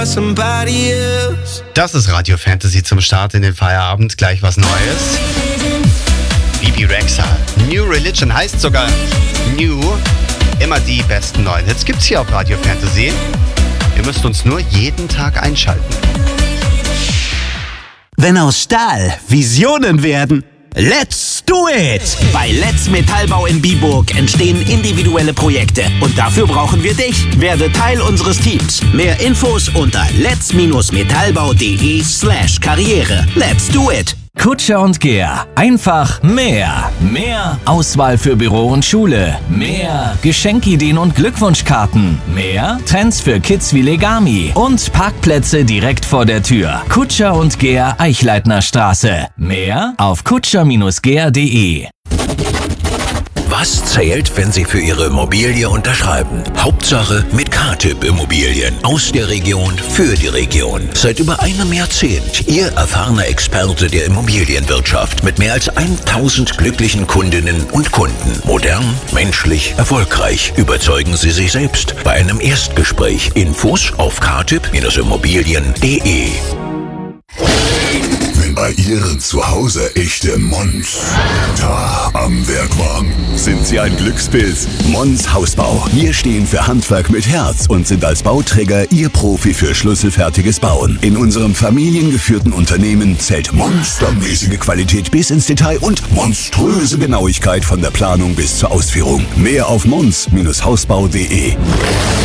Das ist Radio Fantasy zum Start in den Feierabend. Gleich was Neues. Bebe Rexha. New Religion heißt sogar New. Immer die besten neuen Hits gibt's hier auf Radio Fantasy. Ihr müsst uns nur jeden Tag einschalten. Wenn aus Stahl Visionen werden, let's do it! Bei Let's Metallbau in Biburg entstehen individuelle Projekte und dafür brauchen wir dich. Werde Teil unseres Teams. Mehr Infos unter lets-metallbau.de/Karriere. Let's do it! Kutscher und Gehr. Einfach mehr. Mehr Auswahl für Büro und Schule. Mehr Geschenkideen und Glückwunschkarten. Mehr Trends für Kids wie Legami. Und Parkplätze direkt vor der Tür. Kutscher und Gehr, Eichleitner Straße. Mehr auf kutscher-gehr.de. Was zählt, wenn Sie für Ihre Immobilie unterschreiben? Hauptsache mit K-Typ Immobilien. Aus der Region für die Region. Seit über einem Jahrzehnt Ihr erfahrener Experte der Immobilienwirtschaft mit mehr als 1000 glücklichen Kundinnen und Kunden. Modern, menschlich, erfolgreich. Überzeugen Sie sich selbst bei einem Erstgespräch. Infos auf ktyp-immobilien.de. Wenn bei Ihren Zuhause echte Monster am Werk waren, sind Sie ein Glückspilz. Mons Hausbau. Wir stehen für Handwerk mit Herz und sind als Bauträger Ihr Profi für schlüsselfertiges Bauen. In unserem familiengeführten Unternehmen zählt monstermäßige Qualität bis ins Detail und monströse Genauigkeit von der Planung bis zur Ausführung. Mehr auf mons-hausbau.de.